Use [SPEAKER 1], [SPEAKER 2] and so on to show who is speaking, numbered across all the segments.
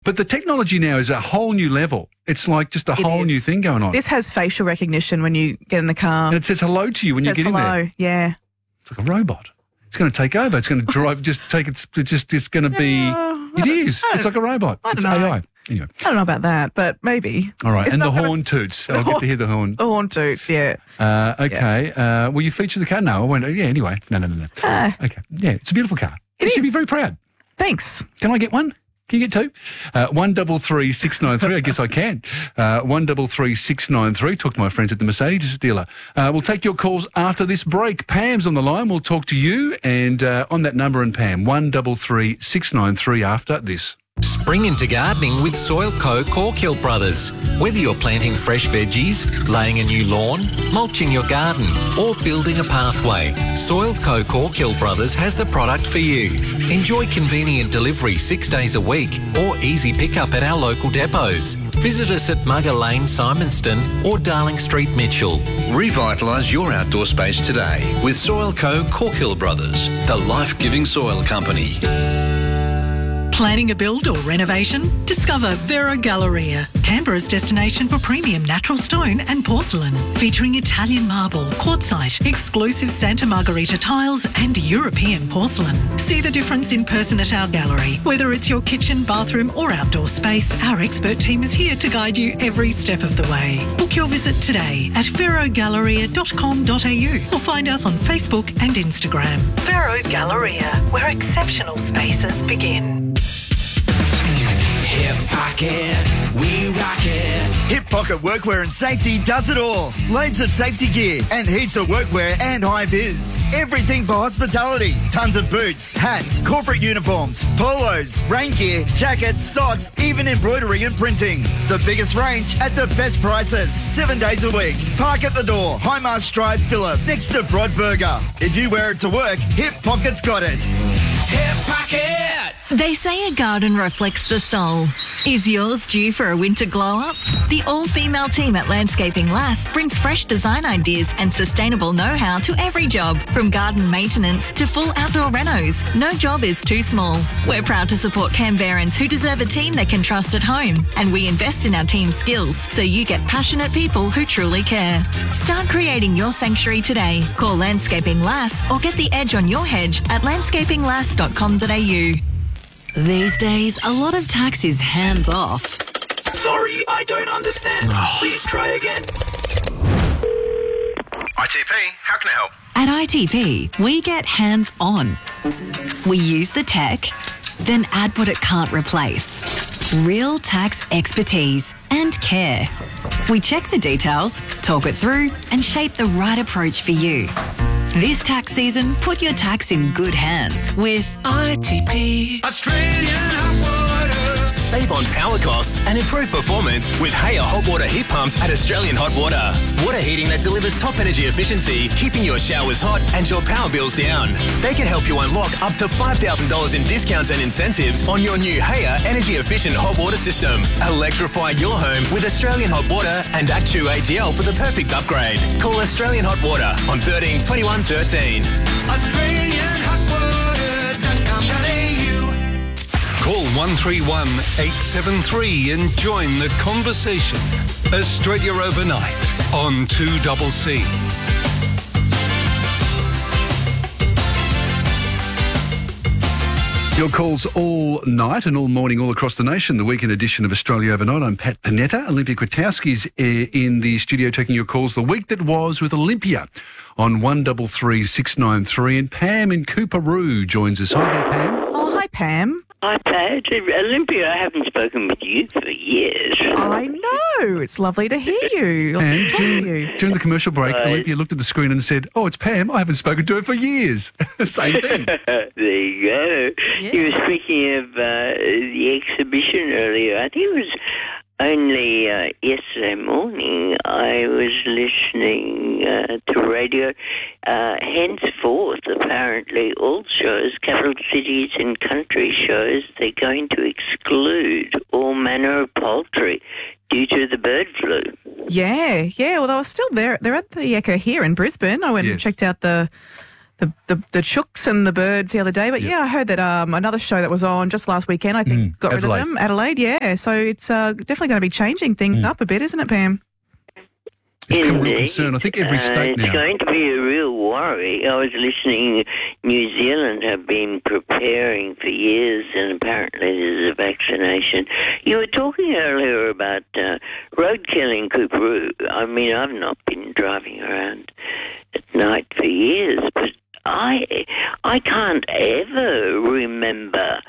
[SPEAKER 1] But the technology now is a whole new level. It's like just a whole new thing going on.
[SPEAKER 2] This has facial recognition when you get in the car.
[SPEAKER 1] And it says hello to you when you get in there.
[SPEAKER 2] Yeah.
[SPEAKER 1] It's like a robot. It's going to take over. It's going to drive, it's going to be, it is. It's like a robot. It's AI. Anyway.
[SPEAKER 2] I don't know about that, but maybe.
[SPEAKER 1] All right. And the horn toots. I'll get to hear the horn.
[SPEAKER 2] The horn toots, yeah.
[SPEAKER 1] Okay. Will you feature the car? No, I won't. Yeah, anyway. No. Okay. Yeah, it's a beautiful car. You should be very proud.
[SPEAKER 2] Thanks.
[SPEAKER 1] Can I get one? Can you get two? 133693. I guess I can. 133693. Talk to my friends at the Mercedes dealer. We'll take your calls after this break. Pam's on the line. We'll talk to you and on that number and Pam. 133693 after this.
[SPEAKER 3] Spring into gardening with Soil Co. Corkhill Brothers. Whether you're planting fresh veggies, laying a new lawn, mulching your garden or building a pathway, Soil Co. Corkhill Brothers has the product for you. Enjoy convenient delivery 6 days a week or easy pickup at our local depots. Visit us at Mugger Lane, Simonston or Darling Street, Mitchell.
[SPEAKER 4] Revitalise your outdoor space today with Soil Co. Corkhill Brothers, the life-giving soil company.
[SPEAKER 5] Planning a build or renovation? Discover Vero Galleria, Canberra's destination for premium natural stone and porcelain, featuring Italian marble, quartzite, exclusive Santa Margherita tiles and European porcelain. See the difference in person at our gallery. Whether it's your kitchen, bathroom or outdoor space, our expert team is here to guide you every step of the way. Book your visit today at verogalleria.com.au or find us on Facebook and Instagram. Vero Galleria, where exceptional spaces begin.
[SPEAKER 6] Hip Pocket, we rock it.
[SPEAKER 7] Hip Pocket Workwear and Safety does it all. Loads of safety gear and heaps of workwear and high vis. Everything for hospitality. Tons of boots, hats, corporate uniforms, polos, rain gear, jackets, socks, even embroidery and printing. The biggest range at the best prices. 7 days a week. Park at the door. Highmast Drive, Phillip, next to Broadburger. If you wear it to work, Hip Pocket's got it.
[SPEAKER 6] Hip Pocket!
[SPEAKER 8] They say a garden reflects the soul. Is yours due for a winter glow-up? The all-female team at Landscaping Lass brings fresh design ideas and sustainable know-how to every job, from garden maintenance to full outdoor renos. No job is too small. We're proud to support Canberrans who deserve a team they can trust at home, and we invest in our team's skills so you get passionate people who truly care. Start creating your sanctuary today. Call Landscaping Lass or get the edge on your hedge at landscapinglass.com.au. These days, a lot of tax is hands-off.
[SPEAKER 6] Sorry, I don't understand. Please try again.
[SPEAKER 4] ITP, how can I help?
[SPEAKER 8] At ITP, we get hands-on. We use the tech, then add what it can't replace. Real tax expertise and care. We check the details, talk it through, and shape the right approach for you. This tax season, put your tax in good hands with
[SPEAKER 6] ITP. Australian hot water.
[SPEAKER 9] Save on power costs and improve performance with Haya hot water heat pumps at Australian Hot Water. Water heating that delivers top energy efficiency, keeping your showers hot and your power bills down. They can help you unlock up to $5,000 in discounts and incentives on your new Haya energy efficient hot water system. Electrify your home with Australian Hot Water and Actu AGL for the perfect upgrade. Call Australian Hot Water on 13 21 13.
[SPEAKER 6] AustralianHotWater.com.au.
[SPEAKER 10] Call 131 873 and join the conversation. Australia Overnight on 2CC.
[SPEAKER 1] Your calls all night and all morning all across the nation. The weekend edition of Australia Overnight. I'm Pat Panetta. Olympia Kwiatkowski's in the studio taking your calls. The week that was with Olympia on 133693. And Pam in Cooperoo joins us. Hi there, Pam.
[SPEAKER 2] Oh, hi, Pam.
[SPEAKER 11] Hi, Pat. Olympia, I haven't spoken with you for years.
[SPEAKER 2] I know. It's lovely to hear you.
[SPEAKER 1] And during the commercial break, Olympia looked at the screen and said, "Oh, it's Pam. I haven't spoken to her for years." Same thing.
[SPEAKER 11] There you go.
[SPEAKER 2] Yeah.
[SPEAKER 11] You were speaking of the exhibition earlier. I think it was only yesterday morning I was listening to radio. Henceforth, apparently, all shows, capital cities and country shows, they're going to exclude all manner of poultry due to the bird flu.
[SPEAKER 2] Yeah. Well, they were still there. They're at the Echo here in Brisbane. I went and checked out the the chooks and the birds the other day. But yeah, I heard that another show that was on just last weekend, I think, got rid of them. Adelaide, yeah. So it's definitely going to be changing things up a bit, isn't it, Pam?
[SPEAKER 1] It's become a real concern. I think every state now.
[SPEAKER 11] It's going to be a real worry. I was listening, New Zealand have been preparing for years, and apparently there's a vaccination. You were talking earlier about roadkill in Coorparoo. I mean, I've not been driving around at night for years, but I can't ever remember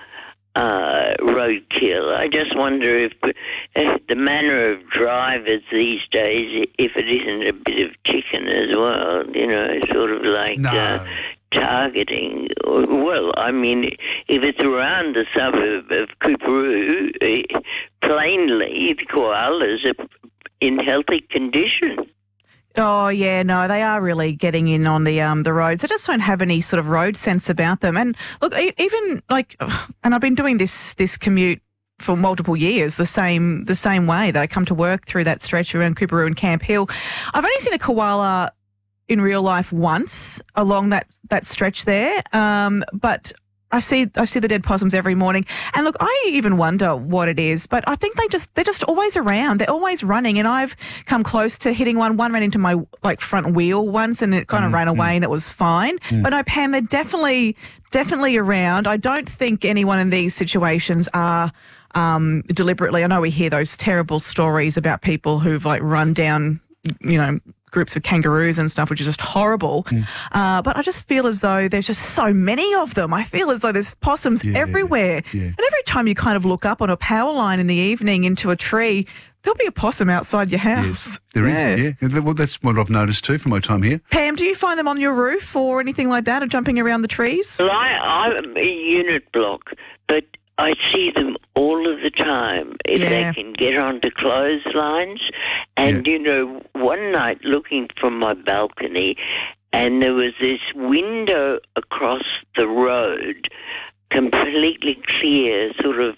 [SPEAKER 11] roadkill. I just wonder if the manner of drivers these days, if it isn't a bit of chicken as well, sort of like targeting. Well, I mean, if it's around the suburb of Coorparoo, plainly the koalas are in healthy condition.
[SPEAKER 2] Oh, yeah, no, they are really getting in on the roads. They just don't have any sort of road sense about them. And look, even and I've been doing this commute for multiple years, the same way that I come to work through that stretch around Coorparoo and Camp Hill. I've only seen a koala in real life once along that stretch there, but I see the dead possums every morning. And look, I even wonder what it is, but I think they're just always around. They're always running, and I've come close to hitting one. One ran into my front wheel once, and it kind of ran away, and it was fine. But no, Pam, they're definitely around. I don't think anyone in these situations are deliberately. I know we hear those terrible stories about people who've run down, groups of kangaroos and stuff, which is just horrible. But I just feel as though there's just so many of them. I feel as though there's possums everywhere. Yeah. And every time you kind of look up on a power line in the evening into a tree, there'll be a possum outside your house.
[SPEAKER 1] Yes, there is, yeah. Well, that's what I've noticed too from my time here.
[SPEAKER 2] Pam, do you find them on your roof or anything like that, or jumping around the trees?
[SPEAKER 11] Well, I'm a unit block, but I see them all of the time if they can get onto clotheslines. And, one night looking from my balcony, and there was this window across the road, completely clear, sort of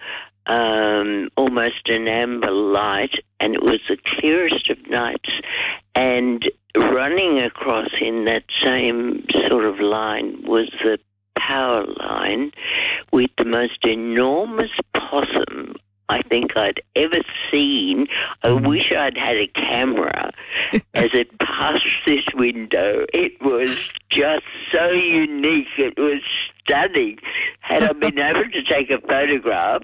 [SPEAKER 11] almost an amber light, and it was the clearest of nights. And running across in that same sort of line was the power line with the most enormous possum I think I'd ever seen. I wish I'd had a camera as it passed this window. It was just so unique. It was stunning. Had I been able to take a photograph,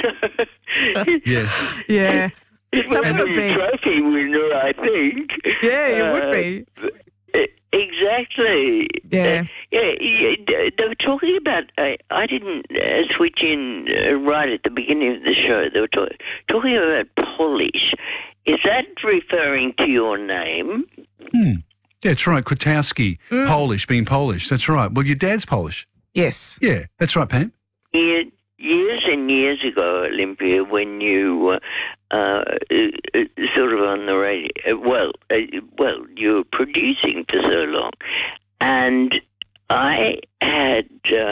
[SPEAKER 1] Yes.
[SPEAKER 2] Yeah.
[SPEAKER 11] It would be a trophy winner, I think.
[SPEAKER 2] Yeah, it would be.
[SPEAKER 11] Exactly.
[SPEAKER 2] Yeah.
[SPEAKER 11] They were talking about, I didn't switch in right at the beginning of the show. They were talking about Polish. Is that referring to your name?
[SPEAKER 1] Yeah, that's right. Kwiatkowski, Polish, being Polish. That's right. Well, your dad's Polish.
[SPEAKER 2] Yes.
[SPEAKER 1] Yeah, that's right, Pam.
[SPEAKER 11] Yeah, years and years ago, Olympia, when you were sort of on the radio, well, you were producing for so long, and I have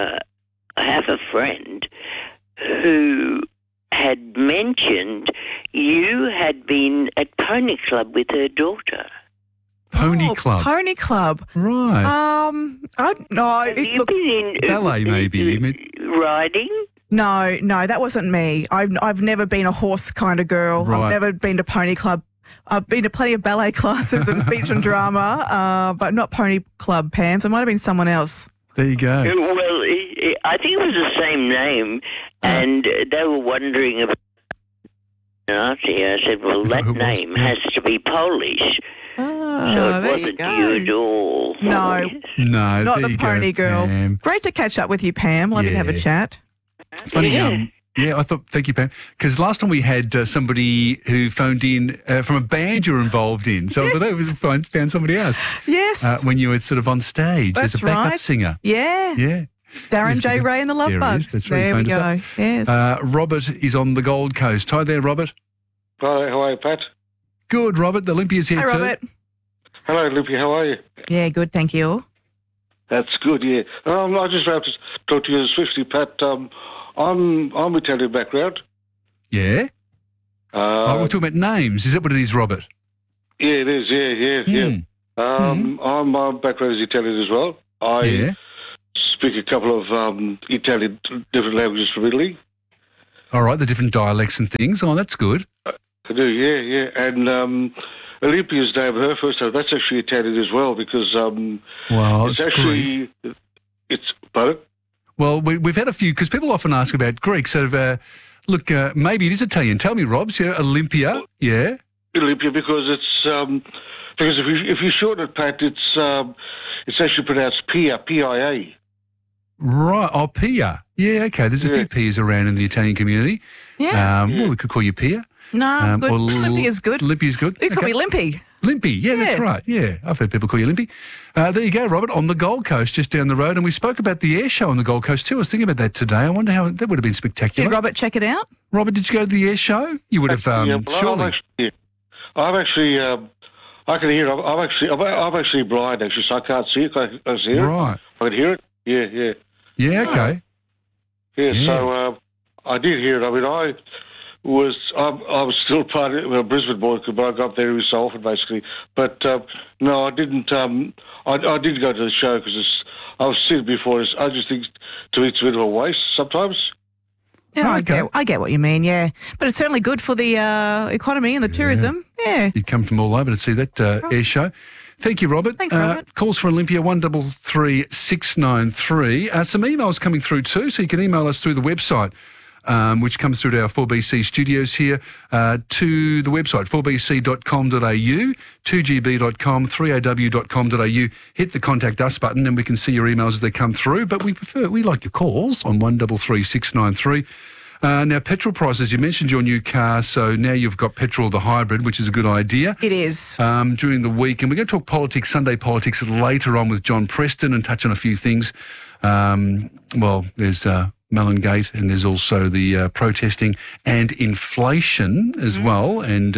[SPEAKER 11] a friend who had mentioned you had been at Pony Club with her daughter.
[SPEAKER 1] Pony Club.
[SPEAKER 2] Pony Club.
[SPEAKER 1] Right.
[SPEAKER 2] I no.
[SPEAKER 11] Have you been in
[SPEAKER 1] ballet, maybe
[SPEAKER 11] riding?
[SPEAKER 2] No, that wasn't me. I've never been a horse kind of girl.
[SPEAKER 1] Right.
[SPEAKER 2] I've never been to Pony Club. I've been to plenty of ballet classes and speech and drama, but not Pony Club, Pam. So it might have been someone else.
[SPEAKER 1] There you go.
[SPEAKER 11] Well, I think it was the same name, and they were wondering about Nazi. I said, well, that name has to be Polish. So it wasn't you at all.
[SPEAKER 2] No, not the Pony Girl.
[SPEAKER 1] Pam.
[SPEAKER 2] Great to catch up with you, Pam. Lovely to have a chat.
[SPEAKER 1] It's funny. I thought, thank you, Pam, because last time we had somebody who phoned in from a band you're involved in. So I thought, we found somebody else.
[SPEAKER 2] Yes.
[SPEAKER 1] When you were sort of on stage
[SPEAKER 2] That's
[SPEAKER 1] as a backup
[SPEAKER 2] right.
[SPEAKER 1] singer.
[SPEAKER 2] Yeah.
[SPEAKER 1] Yeah.
[SPEAKER 2] Darren J. Ray and the Love
[SPEAKER 1] There he
[SPEAKER 2] Bugs.
[SPEAKER 1] is. That's right.
[SPEAKER 2] There we go. Yes.
[SPEAKER 1] Robert is on the Gold Coast. Hi there, Robert.
[SPEAKER 12] Hi, how are you, Pat?
[SPEAKER 1] Good, Robert. The Olympia's here
[SPEAKER 2] Hi,
[SPEAKER 1] too.
[SPEAKER 2] Robert.
[SPEAKER 12] Hello, Olympia. How are you?
[SPEAKER 2] Yeah, good. Thank you.
[SPEAKER 12] That's good. Yeah. I just have to talk to you swiftly, Pat. I'm Italian background.
[SPEAKER 1] Yeah. We're talking about names. Is that what it is, Robert?
[SPEAKER 12] Yeah, it is. Yeah. My background is Italian as well. I speak a couple of Italian, different languages from Italy.
[SPEAKER 1] All right, the different dialects and things. Oh, that's good.
[SPEAKER 12] I do, yeah. And Olympia's name, her first name, that's actually Italian as well because
[SPEAKER 1] Wow,
[SPEAKER 12] it's actually...
[SPEAKER 1] Greek.
[SPEAKER 12] It's... Pardon?
[SPEAKER 1] Well, we've had a few, because people often ask about Greek. So, look, maybe it is Italian. Tell me, Robs, Olympia, yeah?
[SPEAKER 12] Olympia, because it's... because if you shorten it, Pat, it's actually pronounced Pia, P-I-A.
[SPEAKER 1] Right, oh, Pia. Yeah, okay, there's a few Pias around in the Italian community.
[SPEAKER 2] Yeah.
[SPEAKER 1] Well, we could call you Pia.
[SPEAKER 2] No, good. Olympia's good.
[SPEAKER 1] Olympia's good.
[SPEAKER 2] You call me Limpy.
[SPEAKER 1] Limpy, yeah, that's right. Yeah, I've heard people call you Limpy. There you go, Robert, on the Gold Coast, just down the road. And we spoke about the air show on the Gold Coast too. I was thinking about that today. I wonder how that would have been spectacular.
[SPEAKER 2] Did Robert check it out?
[SPEAKER 1] Robert, did you go to the air show? You would have, surely.
[SPEAKER 12] I've actually, I can hear it. I'm actually blind, actually, so I can't see it. I can hear it.
[SPEAKER 1] Right.
[SPEAKER 12] I can hear it. Yeah.
[SPEAKER 1] Yeah, okay.
[SPEAKER 12] Yeah, so I did hear it. I mean, I was still part of a Brisbane boy, but I got there so often, basically. But no, I didn't. I did go to the show because I was sitting before. I just think to me it's a bit of a waste sometimes.
[SPEAKER 2] Yeah, I get what you mean, yeah. But it's certainly good for the economy and the tourism, yeah.
[SPEAKER 1] You'd come from all over to see that air show. Thank you, Robert.
[SPEAKER 2] Thanks, Robert.
[SPEAKER 1] Calls for Olympia 133693. Some emails coming through too, so you can email us through the website, which comes through to our 4BC studios here, to the website, 4bc.com.au, 2gb.com, 3aw.com.au. Hit the Contact Us button and we can see your emails as they come through, but we like your calls on 133693. Now, petrol prices, you mentioned your new car, so now you've got petrol, the hybrid, which is a good idea.
[SPEAKER 2] It is.
[SPEAKER 1] During the week, and we're going to talk politics, Sunday politics, later on with John Preston and touch on a few things. Well, there's Mellon Gate and there's also the protesting and inflation as well, and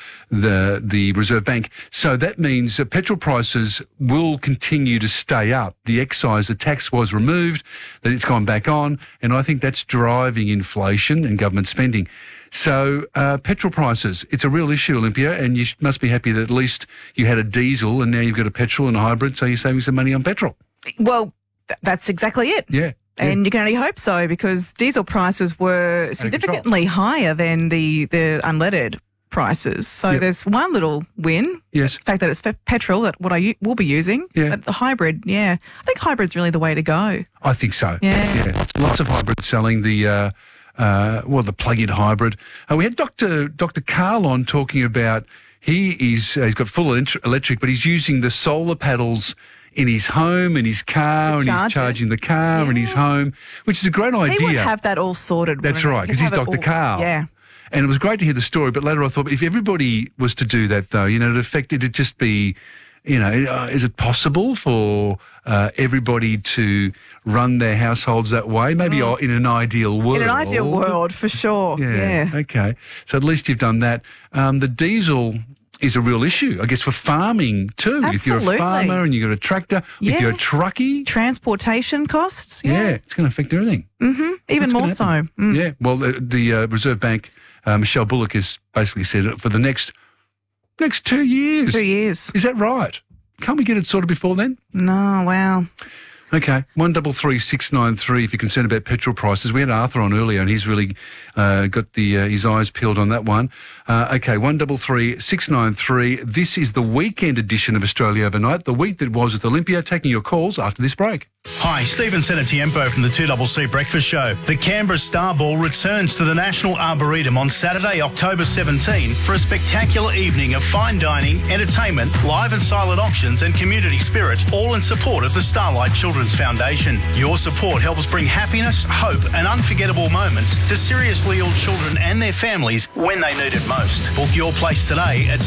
[SPEAKER 1] the Reserve Bank. So that means petrol prices will continue to stay up. The excise, the tax was removed, that it's gone back on, and I think that's driving inflation and government spending. So petrol prices, it's a real issue, Olympia, and you must be happy that at least you had a diesel and now you've got a petrol and a hybrid, so you're saving some money on petrol.
[SPEAKER 2] Well, that's exactly it.
[SPEAKER 1] Yeah.
[SPEAKER 2] And you can only hope so, because diesel prices were significantly higher than the unleaded prices. So there's one little win.
[SPEAKER 1] Yes.
[SPEAKER 2] The fact that it's petrol, that what I will be using.
[SPEAKER 1] Yeah.
[SPEAKER 2] But the hybrid, I think hybrid's really the way to go.
[SPEAKER 1] I think so.
[SPEAKER 2] Yeah.
[SPEAKER 1] Lots of hybrids selling the plug-in hybrid. We had Dr. Carl on talking about he's got full electric, but he's using the solar panels in his home, in his car, and he's charging the car in his home, which is a great idea.
[SPEAKER 2] He would have that all sorted.
[SPEAKER 1] That's right, because he's Dr. Carl.
[SPEAKER 2] Yeah.
[SPEAKER 1] And it was great to hear the story, but later I thought, if everybody was to do that, though, it'd just be, is it possible for everybody to run their households that way? Maybe in an ideal world.
[SPEAKER 2] In an ideal world, for sure. Yeah.
[SPEAKER 1] Okay. So at least you've done that. The diesel is a real issue, I guess, for farming too.
[SPEAKER 2] Absolutely.
[SPEAKER 1] If you're a farmer and you've got a tractor, if you're a truckie.
[SPEAKER 2] Transportation costs.
[SPEAKER 1] Yeah, it's going to affect everything.
[SPEAKER 2] Mm-hmm. Even more so. Mm.
[SPEAKER 1] Yeah, well, the Reserve Bank, Michelle Bullock, has basically said for the next 2 years.
[SPEAKER 2] 2 years.
[SPEAKER 1] Is that right? Can't we get it sorted before then?
[SPEAKER 2] No, wow.
[SPEAKER 1] Okay, 133693 if you're concerned about petrol prices. We had Arthur on earlier and he's really got his eyes peeled on that one. Okay, 133693. This is the weekend edition of Australia Overnight, the week that was with Olympia, taking your calls after this break.
[SPEAKER 13] Hi, Stephen Senatiempo from the 2CC Breakfast Show. The Canberra Star Ball returns to the National Arboretum on Saturday, October 17 for a spectacular evening of fine dining, entertainment, live and silent auctions and community spirit, all in support of the Starlight Children's Foundation. Your support helps bring happiness, hope and unforgettable moments to seriously ill children and their families when they need it most. Book your place today at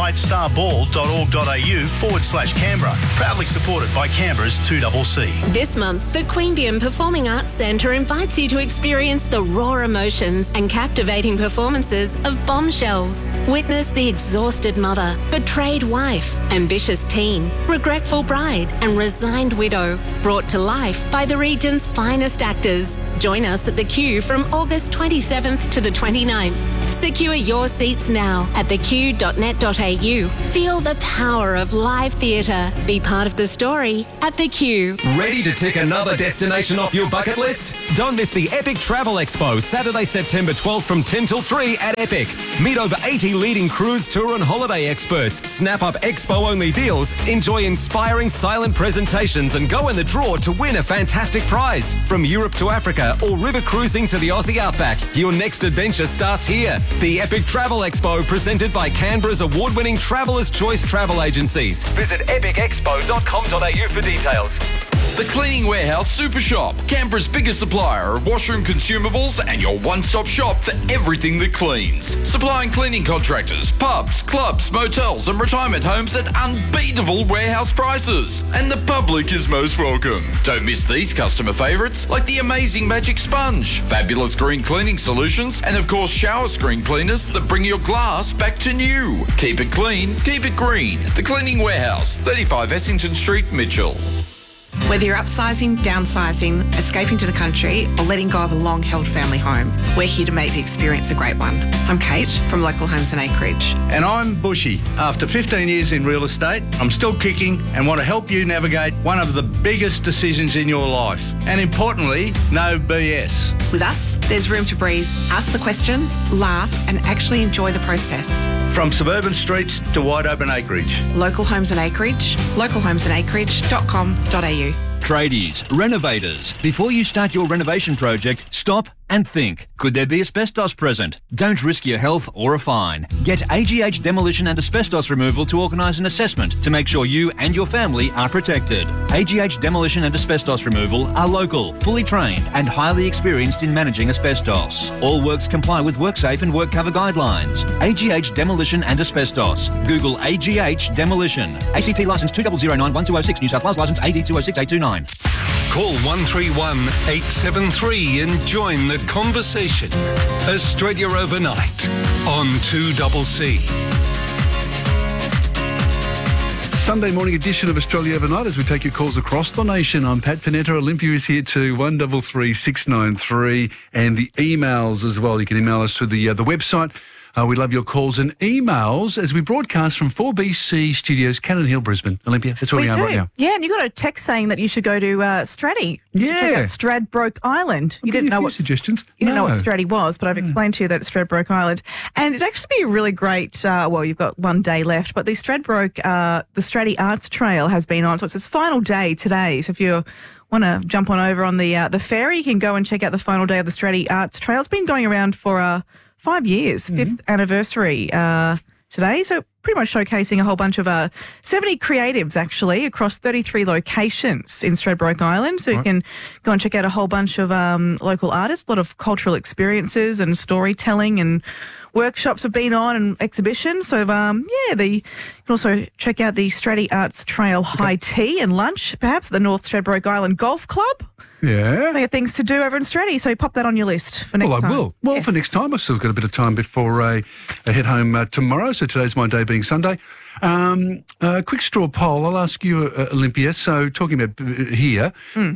[SPEAKER 13] starlightstarBall.org.au/Canberra. Proudly supported by Canberra's 2CC.
[SPEAKER 14] This month, the Queanbeyan Performing Arts Centre invites you to experience the raw emotions and captivating performances of Bombshells. Witness the exhausted mother, betrayed wife, ambitious teen, regretful bride and resigned widow, brought to life by the region's finest actors. Join us at the Q from August 27th to the 29th. Secure your seats now at theq.net.au. Feel the power of live theatre. Be part of the story at The Q.
[SPEAKER 15] Ready to tick another destination off your bucket list? Don't miss the Epic Travel Expo, Saturday, September 12th from 10 till 3 at Epic. Meet over 80 leading cruise, tour and holiday experts. Snap up expo-only deals, enjoy inspiring silent presentations and go in the draw to win a fantastic prize. From Europe to Africa or river cruising to the Aussie Outback, your next adventure starts here. The Epic Travel Expo, presented by Canberra's award-winning Traveller's Choice Travel Agencies. Visit epicexpo.com.au for details.
[SPEAKER 16] The Cleaning Warehouse Super Shop, Canberra's biggest supplier of washroom consumables and your one-stop shop for everything that cleans. Supplying cleaning contractors, pubs, clubs, motels and retirement homes at unbeatable warehouse prices. And the public is most welcome. Don't miss these customer favourites like the amazing Magic Sponge, fabulous green cleaning solutions and of course shower screen cleaners that bring your glass back to new. Keep it clean, keep it green. The Cleaning Warehouse, 35 Essington Street, Mitchell.
[SPEAKER 17] Whether you're upsizing, downsizing, escaping to the country, or letting go of a long-held family home, we're here to make the experience a great one. I'm Kate from Local Homes and Acreage.
[SPEAKER 18] And I'm Bushy. After 15 years in real estate, I'm still kicking and want to help you navigate one of the biggest decisions in your life. And importantly, no BS.
[SPEAKER 17] With us, there's room to breathe, ask the questions, laugh, and actually enjoy the process.
[SPEAKER 18] From suburban streets to wide open acreage.
[SPEAKER 17] Local Homes and Acreage, localhomesandacreage.com.au.
[SPEAKER 19] Tradies, renovators. Before you start your renovation project, stop and think. Could there be asbestos present? Don't risk your health or a fine. Get AGH Demolition and Asbestos Removal to organise an assessment to make sure you and your family are protected. AGH Demolition and Asbestos Removal are local, fully trained and highly experienced in managing asbestos. All works comply with WorkSafe and WorkCover guidelines. AGH Demolition and Asbestos. Google AGH Demolition. ACT licence 2009-1206, New South Wales licence AD 206829.
[SPEAKER 10] Call 131 873 and join the conversation. Australia Overnight on 2CC.
[SPEAKER 1] Sunday morning edition of Australia Overnight as we take your calls across the nation. I'm Pat Panetta. Olympia is here too, 133 693, and the emails as well. You can email us through the website. We love your calls and emails as we broadcast from 4BC Studios, Cannon Hill, Brisbane. Olympia, that's where we are right now.
[SPEAKER 2] Yeah, and you got a text saying that you should go to Straddy.
[SPEAKER 1] Yeah.
[SPEAKER 2] Stradbroke Island. You didn't know what
[SPEAKER 1] suggestions.
[SPEAKER 2] You didn't know what Straddy was, but I've explained to you that it's Stradbroke Island. And it'd actually be a really great, well, you've got one day left, but the Stradbroke, the Straddy Arts Trail has been on, so it's its final day today. So if you want to jump on over on the ferry, you can go and check out the final day of the Straddy Arts Trail. It's been going around for 5 years, fifth anniversary today. So pretty much showcasing a whole bunch of 70 creatives actually across 33 locations in Stradbroke Island. So you can go and check out a whole bunch of local artists, a lot of cultural experiences and storytelling and workshops have been on and exhibitions. So, you can also check out the Straddy Arts Trail High Tea and lunch, perhaps at the North Stradbroke Island Golf Club.
[SPEAKER 1] Yeah.
[SPEAKER 2] They got things to do over in Straddy, so pop that on your list for next time.
[SPEAKER 1] Well, I will. Well, for next time. I've still got a bit of time before I head home tomorrow, so today's my day being Sunday. Quick straw poll. I'll ask you, Olympia. So talking about here,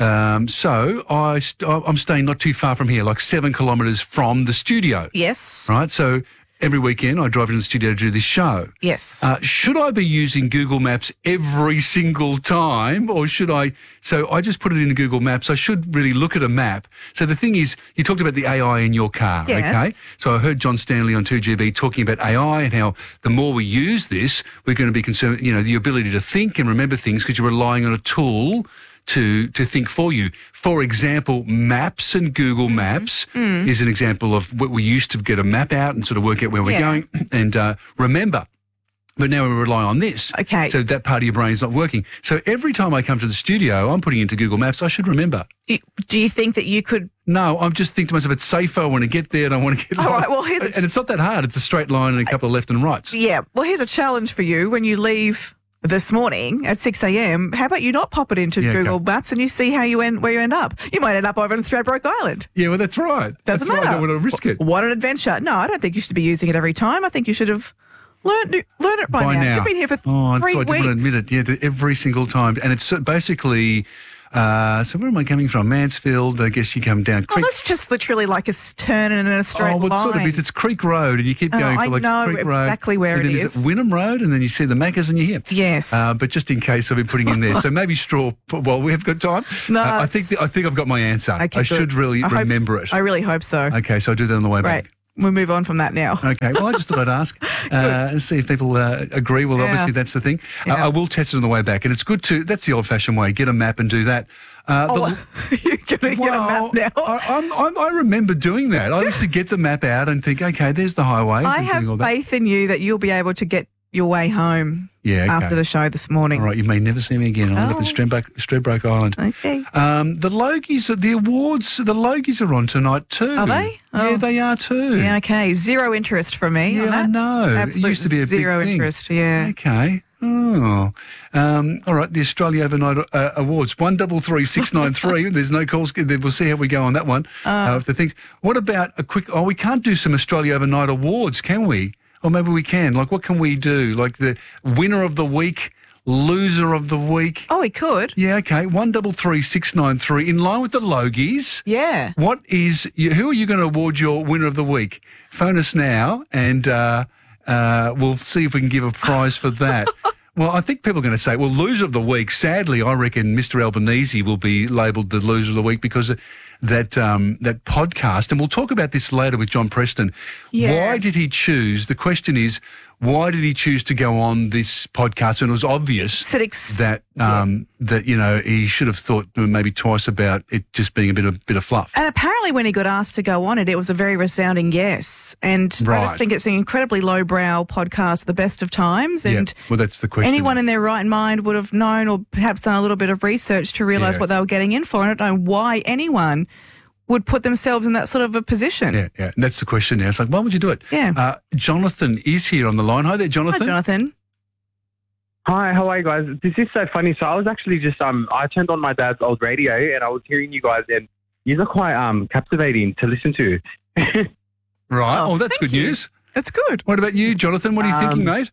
[SPEAKER 1] so I'm staying not too far from here, like 7 kilometres from the studio.
[SPEAKER 2] Yes.
[SPEAKER 1] Right, so every weekend I drive into the studio to do this show.
[SPEAKER 2] Yes.
[SPEAKER 1] Should I be using Google Maps every single time or should I... So I just put it into Google Maps. I should really look at a map. So the thing is, you talked about the AI in your car, okay? So I heard John Stanley on 2GB talking about AI and how the more we use this, we're going to be concerned, the ability to think and remember things because you're relying on a tool to think for you. For example, Maps and Google Maps is an example of what we used to get a map out and sort of work out where we're going and remember. But now we rely on this.
[SPEAKER 2] Okay.
[SPEAKER 1] So that part of your brain is not working. So every time I come to the studio, I'm putting into Google Maps, I should remember.
[SPEAKER 2] Do you think that you could...
[SPEAKER 1] No, I'm just thinking to myself, it's safer. I want to get there and I want to get...
[SPEAKER 2] All right, well,
[SPEAKER 1] and it's not that hard. It's a straight line and a couple of left and rights.
[SPEAKER 2] Yeah. Well, here's a challenge for you. When you leave this morning at 6 a.m, how about you not pop it into Google Maps and you see where you end up? You might end up over in Stradbroke Island.
[SPEAKER 1] Yeah, well, that's right.
[SPEAKER 2] Doesn't matter.
[SPEAKER 1] Right. I don't want to risk it.
[SPEAKER 2] What an adventure. No, I don't think you should be using it every time. I think you should have learn it by now. You've been here for 3 weeks.
[SPEAKER 1] I didn't want to admit it. Yeah, every single time. And it's basically... So where am I coming from? Mansfield. I guess you come down
[SPEAKER 2] Oh,
[SPEAKER 1] Creek.
[SPEAKER 2] that's just literally like a turn in a straight
[SPEAKER 1] well,
[SPEAKER 2] line.
[SPEAKER 1] it sort of is. It's Creek Road, and you keep going
[SPEAKER 2] I
[SPEAKER 1] for like
[SPEAKER 2] know
[SPEAKER 1] Creek Road.
[SPEAKER 2] exactly where
[SPEAKER 1] and
[SPEAKER 2] it
[SPEAKER 1] then
[SPEAKER 2] is.
[SPEAKER 1] It Wynnum Road, and then you see the Macca's and you're here.
[SPEAKER 2] Yes.
[SPEAKER 1] But just in case I've been putting in there, so maybe Straw. Well, we have got time.
[SPEAKER 2] No,
[SPEAKER 1] I think I've got my answer.
[SPEAKER 2] Okay,
[SPEAKER 1] I should
[SPEAKER 2] good.
[SPEAKER 1] really
[SPEAKER 2] I hope
[SPEAKER 1] remember it.
[SPEAKER 2] I really hope so.
[SPEAKER 1] Okay, so I'll do that on the way
[SPEAKER 2] Right.
[SPEAKER 1] back.
[SPEAKER 2] We'll move on from that now.
[SPEAKER 1] Okay, well, I just thought I'd ask and see if people agree. Well,
[SPEAKER 2] Yeah.
[SPEAKER 1] obviously, that's the thing.
[SPEAKER 2] Yeah.
[SPEAKER 1] I will test it on the way back, and it's good to, that's the old-fashioned way, get a map and do that.
[SPEAKER 2] You're going to get a map now.
[SPEAKER 1] I remember doing that. I used to get the map out and think, okay, there's the highway.
[SPEAKER 2] I have faith in you that you'll be able to get your way home after the show this morning.
[SPEAKER 1] All right, you may never see me again. I'll end up in Stradbroke Island.
[SPEAKER 2] Okay.
[SPEAKER 1] The Logies, the awards, the Logies are on tonight too.
[SPEAKER 2] Are they?
[SPEAKER 1] Yeah, they are too.
[SPEAKER 2] Yeah, okay. Zero interest from me.
[SPEAKER 1] Yeah,
[SPEAKER 2] on that.
[SPEAKER 1] I know.
[SPEAKER 2] Absolute
[SPEAKER 1] It used to be a big
[SPEAKER 2] zero
[SPEAKER 1] thing.
[SPEAKER 2] interest, yeah.
[SPEAKER 1] Okay. Oh. All right, the Australia Overnight Awards, 133693. There's no calls. We'll see how we go on that one. If the things. What about a quick, we can't do some Australia Overnight Awards, can we? Or maybe we can. Like, what can we do? Like the winner of the week, loser of the week.
[SPEAKER 2] Oh, we could.
[SPEAKER 1] Yeah, okay. 133693. In line with the Logies.
[SPEAKER 2] Yeah.
[SPEAKER 1] Who are you going to award your winner of the week? Phone us now and we'll see if we can give a prize for that. Well, I think people are going to say, well, loser of the week. Sadly, I reckon Mr. Albanese will be labelled the loser of the week because of that podcast. And we'll talk about this later with John Preston.
[SPEAKER 2] Yeah.
[SPEAKER 1] Why did he choose? The question is, why did he choose to go on this podcast? And it was obvious that he should have thought maybe twice about it just being a bit of fluff.
[SPEAKER 2] And apparently when he got asked to go on it was a very resounding yes. And I just think it's an incredibly lowbrow podcast, the best of times. And
[SPEAKER 1] well, that's the question.
[SPEAKER 2] anyone in their right mind would have known or perhaps done a little bit of research to realise what they were getting in for. And I don't know why anyone would put themselves in that sort of a position.
[SPEAKER 1] Yeah. And that's the question now. It's like, why would you do it?
[SPEAKER 2] Yeah.
[SPEAKER 1] Jonathan is here on the line. Hi there, Jonathan.
[SPEAKER 2] Hi, Jonathan.
[SPEAKER 20] Hi, how are you guys? This is so funny. So I was actually just, I turned on my dad's old radio and I was hearing you guys and you are quite captivating to listen to.
[SPEAKER 1] Right. Oh, that's good news.
[SPEAKER 2] That's good.
[SPEAKER 1] What about you, Jonathan? What are you thinking, mate?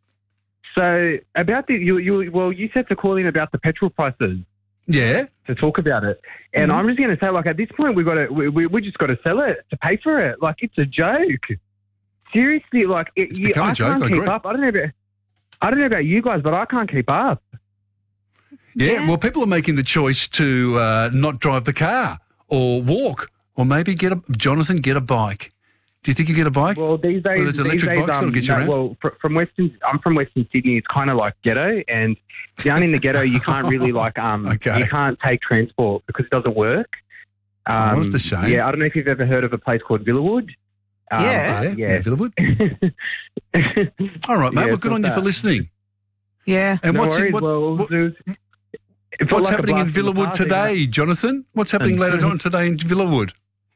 [SPEAKER 20] So about you said to call in about the petrol prices.
[SPEAKER 1] Yeah.
[SPEAKER 20] To talk about it. And I'm just going to say, like, at this point, we just got to sell it to pay for it. Like, it's a joke. Seriously, like, I can't keep up. I don't know about you guys, but I can't keep up.
[SPEAKER 1] Yeah, well, people are making the choice to not drive the car or walk or maybe get a bike. Do you think you get a bike?
[SPEAKER 20] Well, these days,
[SPEAKER 1] there's electric bikes that'll get you around?
[SPEAKER 20] Well, I'm from Western Sydney. It's kind of like ghetto, and down in the ghetto, you can't really you can't take transport because it doesn't work.
[SPEAKER 1] That's a shame.
[SPEAKER 20] Yeah, I don't know if you've ever heard of a place called Villawood.
[SPEAKER 1] Yeah, Villawood. All right, mate.
[SPEAKER 20] Yeah,
[SPEAKER 1] well, good on you for listening.
[SPEAKER 2] Yeah.
[SPEAKER 1] And
[SPEAKER 20] No
[SPEAKER 1] what's
[SPEAKER 20] worries.
[SPEAKER 1] what's happening in Villawood today, Jonathan? What's happening later on today in Villawood?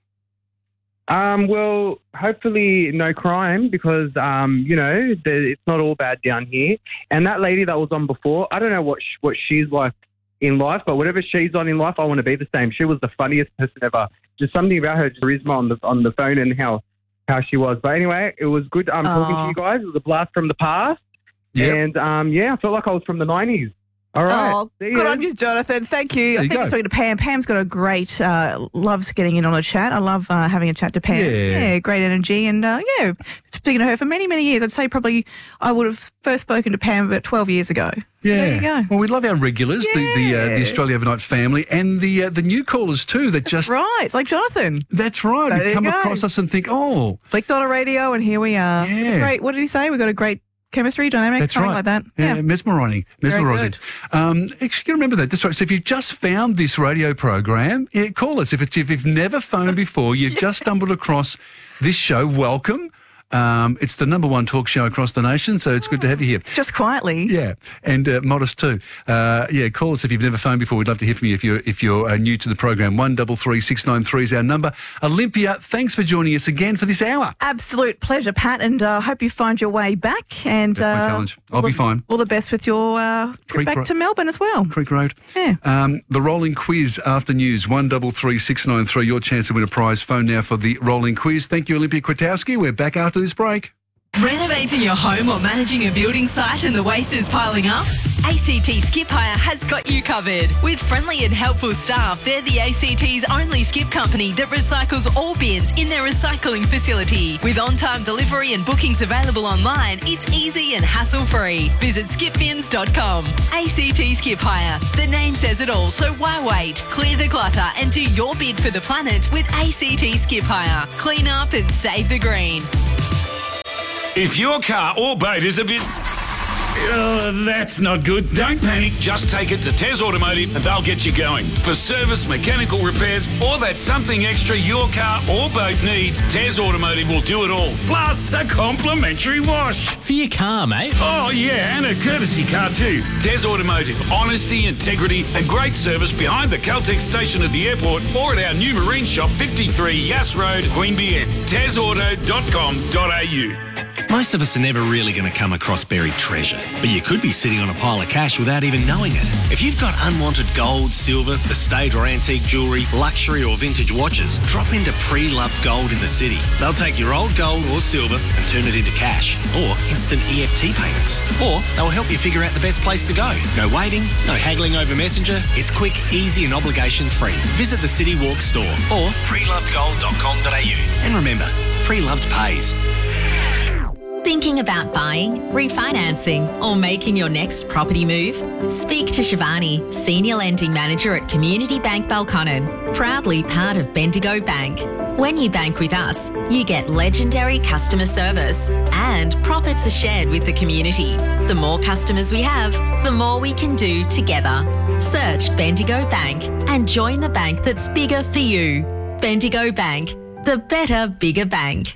[SPEAKER 20] Well, hopefully no crime because, it's not all bad down here. And that lady that was on before, I don't know what she's like in life, but whatever she's on in life, I want to be the same. She was the funniest person ever. Just something about her charisma on the phone and how she was. But anyway, it was good talking to you guys. It was a blast from the past.
[SPEAKER 1] Yep.
[SPEAKER 20] And, I felt like I was from the 90s. All right.
[SPEAKER 2] Oh, good on you, Jonathan. Thank you. I think I'm talking to Pam. Pam's got a great, loves getting in on a chat. I love having a chat to Pam.
[SPEAKER 1] Yeah.
[SPEAKER 2] Great energy. And, speaking to her for many, many years, I'd say probably I would have first spoken to Pam about 12 years ago. So there you go.
[SPEAKER 1] Well, we love our regulars, the Australia Overnight family, and the new callers too. That just
[SPEAKER 2] right, like Jonathan.
[SPEAKER 1] That's right.
[SPEAKER 2] So there
[SPEAKER 1] Who
[SPEAKER 2] you
[SPEAKER 1] come
[SPEAKER 2] go.
[SPEAKER 1] across us and think, oh,
[SPEAKER 2] Clicked on a radio, and here we are.
[SPEAKER 1] Yeah.
[SPEAKER 2] Great. What did he say? We got a great chemistry, dynamic,
[SPEAKER 1] that's
[SPEAKER 2] something
[SPEAKER 1] right.
[SPEAKER 2] like that.
[SPEAKER 1] Yeah, mesmerising.
[SPEAKER 2] good.
[SPEAKER 1] Actually, you remember that. That's right. So if you've just found this radio program, call us. If you've never phoned before, you've just stumbled across this show, welcome. It's the number one talk show across the nation, so it's good to have you here.
[SPEAKER 2] Just quietly.
[SPEAKER 1] Yeah, and modest too. Call us if you've never phoned before. We'd love to hear from you if you're new to the program. 133693 is our number. Olympia, thanks for joining us again for this hour.
[SPEAKER 2] Absolute pleasure, Pat, and I hope you find your way back. And
[SPEAKER 1] That's my challenge. I'll be fine.
[SPEAKER 2] All the best with your trip back to Melbourne as well.
[SPEAKER 1] Creek Road.
[SPEAKER 2] Yeah.
[SPEAKER 1] The rolling quiz after news, 133693. Your chance to win a prize. Phone now for the rolling quiz. Thank you, Olympia Kwiatkowski. We're back after this break.
[SPEAKER 5] Renovating your home or managing a building site and the waste is piling up?
[SPEAKER 21] ACT Skip Hire has got you covered. With friendly and helpful staff, they're the ACT's only skip company that recycles all bins in their recycling facility. With on-time delivery and bookings available online, it's easy and hassle-free. Visit skipbins.com. ACT Skip Hire. The name says it all, so why wait? Clear the clutter and do your bid for the planet with ACT Skip Hire. Clean up and save the green.
[SPEAKER 22] If your car or boat is a bit... that's not good. Don't panic. Just take it to Tez Automotive and they'll get you going. For service, mechanical repairs, or that something extra your car or boat needs, Tez Automotive will do it all. Plus a complimentary wash.
[SPEAKER 23] For your car, mate.
[SPEAKER 22] Oh, yeah, and a courtesy car too. Tez Automotive. Honesty, integrity and great service behind the Caltex station at the airport or at our new marine shop, 53 Yass Road, Queanbeyan. TezAuto.com.au.
[SPEAKER 24] Most of us are never really going to come across buried treasure, but you could be sitting on a pile of cash without even knowing it. If you've got unwanted gold, silver, estate or antique jewellery, luxury or vintage watches, drop into Pre-Loved Gold in the city. They'll take your old gold or silver and turn it into cash or instant EFT payments. Or they'll help you figure out the best place to go. No waiting, no haggling over Messenger. It's quick, easy and obligation-free. Visit the City Walk store or prelovedgold.com.au. And remember, Pre-Loved pays.
[SPEAKER 8] Thinking about buying, refinancing, or making your next property move? Speak to Shivani, Senior Lending Manager at Community Bank Balconnen, proudly part of Bendigo Bank. When you bank with us, you get legendary customer service and profits are shared with the community. The more customers we have, the more we can do together. Search Bendigo Bank and join the bank that's bigger for you. Bendigo Bank, the better, bigger bank.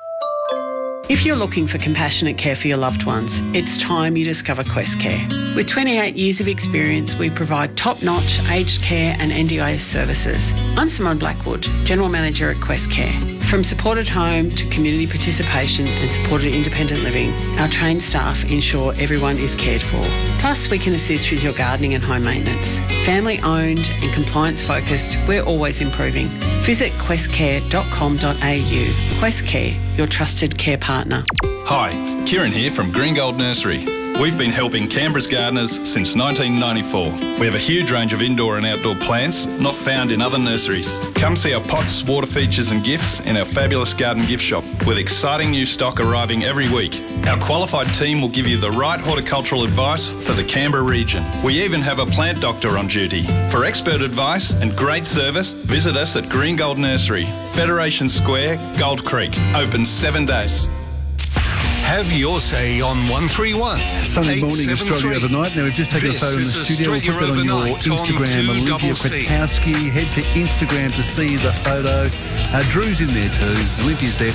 [SPEAKER 25] If you're looking for compassionate care for your loved ones, it's time you discover Quest Care. With 28 years of experience, we provide top-notch aged care and NDIS services. I'm Simone Blackwood, General Manager at Quest Care. From supported home to community participation and supported independent living, our trained staff ensure everyone is cared for. Plus, we can assist with your gardening and home maintenance. Family-owned and compliance-focused, we're always improving. Visit questcare.com.au. Quest Care, your trusted care partner.
[SPEAKER 26] Hi, Kieran here from Green Gold Nursery. We've been helping Canberra's gardeners since 1994. We have a huge range of indoor and outdoor plants not found in other nurseries. Come see our pots, water features and gifts in our fabulous garden gift shop with exciting new stock arriving every week. Our qualified team will give you the right horticultural advice for the Canberra region. We even have a plant doctor on duty. For expert advice and great service, visit us at Green Gold Nursery, Federation Square, Gold Creek. Open 7 days.
[SPEAKER 10] Have your say on 131.
[SPEAKER 1] Sunday morning, Australia Overnight. Now, we've just taken a photo in the studio. We'll put that on your Instagram. Olympia Kwiatkowski. Head to Instagram to see the photo. Drew's in there too. Olympia's there.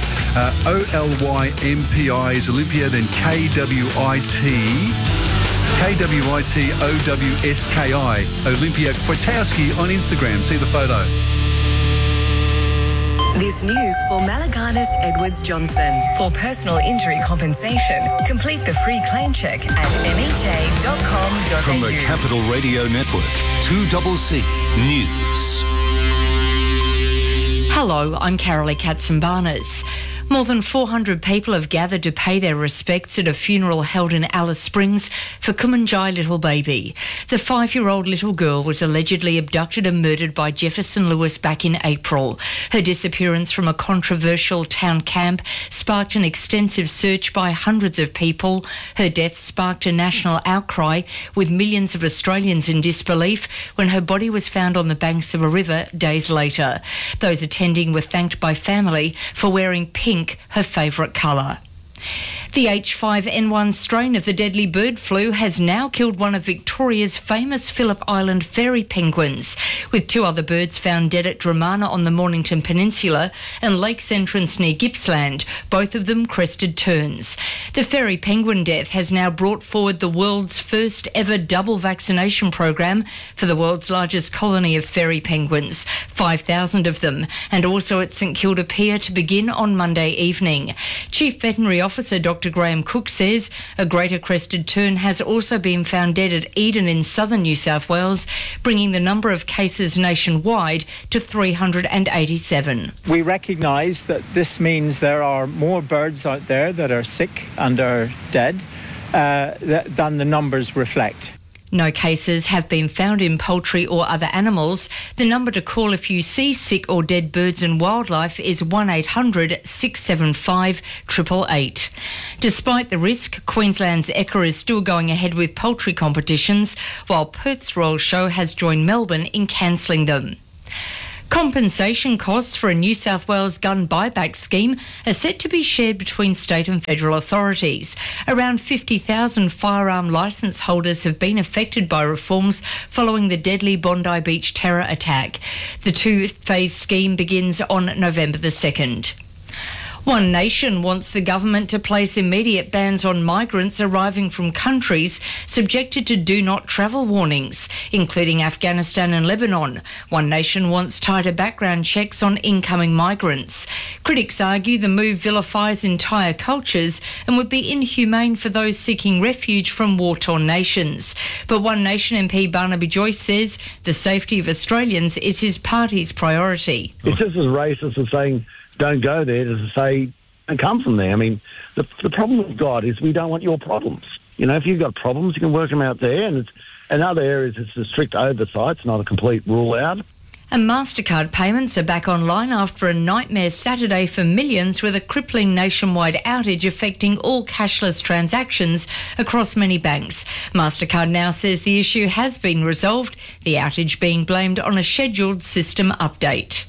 [SPEAKER 1] OLYMPI is Olympia, then KWIT. KWITOWSKI. Olympia Kwiatkowski on Instagram. See the photo.
[SPEAKER 27] This news for Malagana's Edwards Johnson. For personal injury compensation, complete the free claim check at mha.com.au.
[SPEAKER 28] From the Capital Radio Network, 2CC News.
[SPEAKER 29] Hello, I'm Carolee Katsimbarnas. More than 400 people have gathered to pay their respects at a funeral held in Alice Springs for Kumanjai Little Baby. The 5-year-old little girl was allegedly abducted and murdered by Jefferson Lewis back in April. Her disappearance from a controversial town camp sparked an extensive search by hundreds of people. Her death sparked a national outcry, with millions of Australians in disbelief when her body was found on the banks of a river days later. Those attending were thanked by family for wearing pink, her favourite colour. The H5N1 strain of the deadly bird flu has now killed one of Victoria's famous Phillip Island fairy penguins, with 2 other birds found dead at Dramana on the Mornington Peninsula and Lakes Entrance near Gippsland, both of them crested terns. The fairy penguin death has now brought forward the world's first ever double vaccination program for the world's largest colony of fairy penguins, 5,000 of them, and also at St Kilda Pier to begin on Monday evening. Chief Veterinary Officer Dr. Graham Cook says a greater crested tern has also been found dead at Eden in southern New South Wales, bringing the number of cases nationwide to 387.
[SPEAKER 30] We recognise that this means there are more birds out there that are sick and are dead.
[SPEAKER 3] than the numbers reflect.
[SPEAKER 29] No cases have been found in poultry or other animals. The number to call if you see sick or dead birds and wildlife is 1800 675 888. Despite the risk, Queensland's Ekka is still going ahead with poultry competitions, while Perth's Royal Show has joined Melbourne in cancelling them. Compensation costs for a New South Wales gun buyback scheme are set to be shared between state and federal authorities. Around 50,000 firearm licence holders have been affected by reforms following the deadly Bondi Beach terror attack. The two-phase scheme begins on November the 2nd. One Nation wants the government to place immediate bans on migrants arriving from countries subjected to do not travel warnings, including Afghanistan and Lebanon. One Nation wants tighter background checks on incoming migrants. Critics argue the move vilifies entire cultures and would be inhumane for those seeking refuge from war-torn nations. But One Nation MP Barnaby Joyce says the safety of Australians is his party's priority.
[SPEAKER 4] It's just as racist as saying don't go there as to say don't come from there. I mean, the problem we've got is we don't want your problems. You know, if you've got problems, you can work them out there, and in other areas it's a strict oversight. It's not a complete rule out.
[SPEAKER 29] And MasterCard payments are back online after a nightmare Saturday for millions, with a crippling nationwide outage affecting all cashless transactions across many banks. MasterCard now says the issue has been resolved, the outage being blamed on a scheduled system update.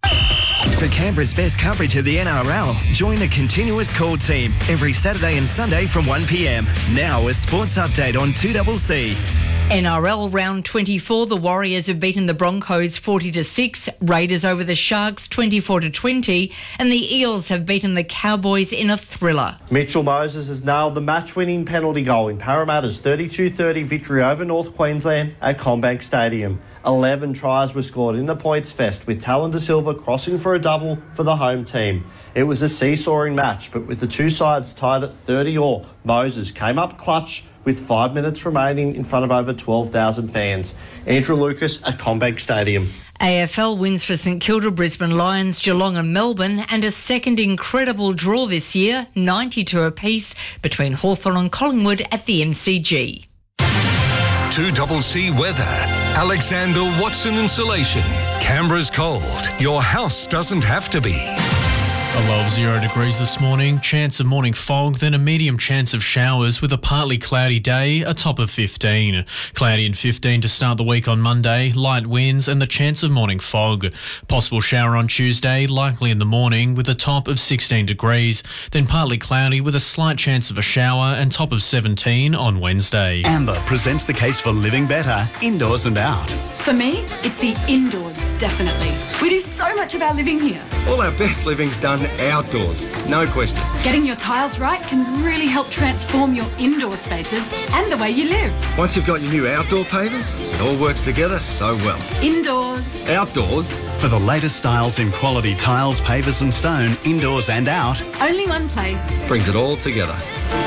[SPEAKER 6] For Canberra's best coverage of the NRL, join the Continuous Call team every Saturday and Sunday from 1 p.m. Now a sports update on 2CC.
[SPEAKER 29] NRL round 24, the Warriors have beaten the Broncos 40-6, Raiders over the Sharks 24-20, and the Eels have beaten the Cowboys in a thriller.
[SPEAKER 7] Mitchell Moses has nailed the match-winning penalty goal in Parramatta's 32-30 victory over North Queensland at CommBank Stadium. 11 tries were scored in the points fest, with Talon De Silva crossing for a double for the home team. It was a seesawing match, but with the two sides tied at 30-all, Moses came up clutch with 5 minutes remaining in front of over 12,000 fans. Andrew Lucas at CommBank Stadium.
[SPEAKER 29] AFL wins for St Kilda, Brisbane Lions, Geelong and Melbourne, and a second incredible draw this year, 92 apiece, between Hawthorn and Collingwood at the MCG.
[SPEAKER 10] 2CC weather. Alexander Watson Insulation. Canberra's cold. Your house doesn't have to be.
[SPEAKER 9] A low of 0 degrees this morning, chance of morning fog, then a medium chance of showers with a partly cloudy day, a top of 15. Cloudy and 15 to start the week on Monday, light winds and the chance of morning fog. Possible shower on Tuesday, likely in the morning with a top of 16 degrees, then partly cloudy with a slight chance of a shower and top of 17 on Wednesday.
[SPEAKER 11] Amber presents the case for living better, indoors and out.
[SPEAKER 12] For me, it's the indoors, definitely. We do so much of our living here.
[SPEAKER 13] All our best living's done outdoors, no question.
[SPEAKER 12] Getting your tiles right can really help transform your indoor spaces and the way you live.
[SPEAKER 13] Once you've got your new outdoor pavers, it all works together so well.
[SPEAKER 12] Indoors.
[SPEAKER 13] Outdoors.
[SPEAKER 11] For the latest styles in quality tiles, pavers and stone, indoors and out.
[SPEAKER 12] Only one place.
[SPEAKER 13] Brings it all together.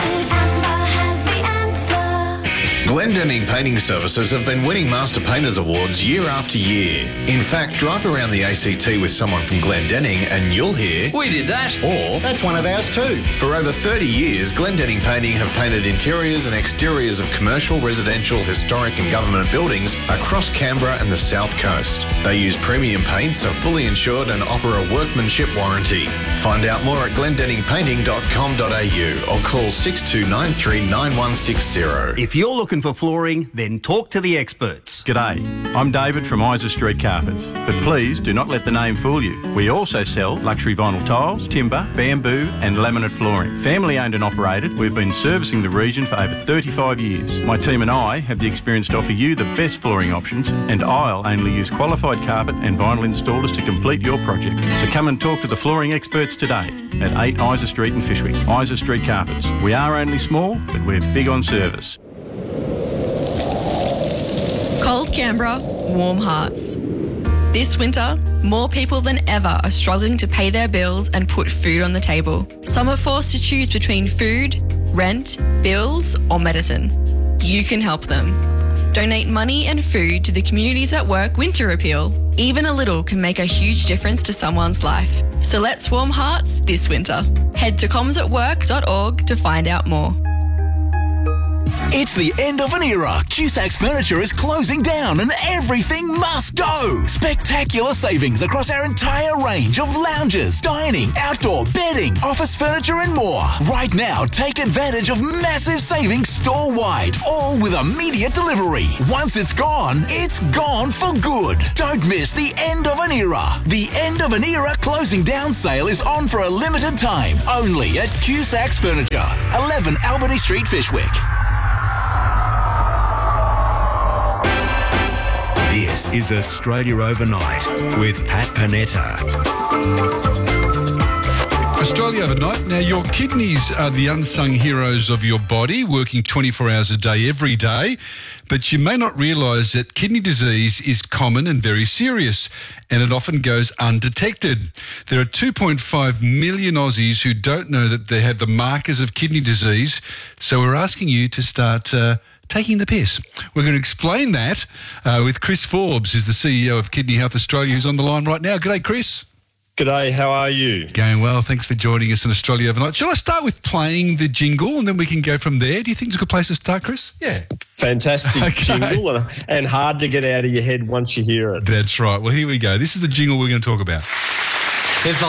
[SPEAKER 16] Glendenning Painting Services have been winning Master Painters Awards year after year. In fact, drive around the ACT with someone from Glendenning and you'll hear, "We did that," or "That's one of ours too." For over 30 years, Glendenning Painting have painted interiors and exteriors of commercial, residential, historic and government buildings across Canberra and the South Coast. They use premium paints, are fully insured and offer a workmanship warranty. Find out more at glendenningpainting.com.au or call 6293 9160.
[SPEAKER 11] If you're looking for flooring, then talk to the experts.
[SPEAKER 23] G'day, I'm David from Isa Street Carpets, but please do not let the name fool you. We also sell luxury vinyl tiles, timber, bamboo and laminate flooring. Family owned and operated, we've been servicing the region for over 35 years. My team and I have the experience to offer you the best flooring options, and I'll only use qualified carpet and vinyl installers to complete your project. So come and talk to the flooring experts today at 8 Isa Street in Fyshwick. Isa Street Carpets. We are only small, but we're big on service.
[SPEAKER 30] Cold Canberra, warm hearts. This winter, more people than ever are struggling to pay their bills and put food on the table. Some are forced to choose between food, rent, bills, or medicine. You can help them. Donate money and food to the Communities at Work Winter Appeal. Even a little can make a huge difference to someone's life. So let's warm hearts this winter. Head to commsatwork.org to find out more.
[SPEAKER 2] It's the end of an era. Cusac's Furniture is closing down and everything must go. Spectacular savings across our entire range of lounges, dining, outdoor, bedding, office furniture and more. Right now, take advantage of massive savings store-wide, all with immediate delivery. Once it's gone for good. Don't miss the end of an era. The end of an era closing down sale is on for a limited time, only at Cusac's Furniture, 11 Albany Street, Fishwick.
[SPEAKER 28] This is Australia Overnight with Pat Panetta.
[SPEAKER 1] Australia Overnight. Now, your kidneys are the unsung heroes of your body, working 24 hours a day, every day. But you may not realise that kidney disease is common and very serious, and it often goes undetected. There are 2.5 million Aussies who don't know that they have the markers of kidney disease, so we're asking you to start taking the piss. We're going to explain that with Chris Forbes, who's the CEO of Kidney Health Australia, who's on the line right now. G'day, Chris.
[SPEAKER 3] G'day, how are you?
[SPEAKER 1] Going well, thanks for joining us on Australia Overnight. Shall I start with playing the jingle and then we can go from there? Do you think it's a good place to start, Chris?
[SPEAKER 3] Yeah. Fantastic jingle and hard to get out of your head once you hear it.
[SPEAKER 1] That's right. Well, here we go. This is the jingle we're going to talk about.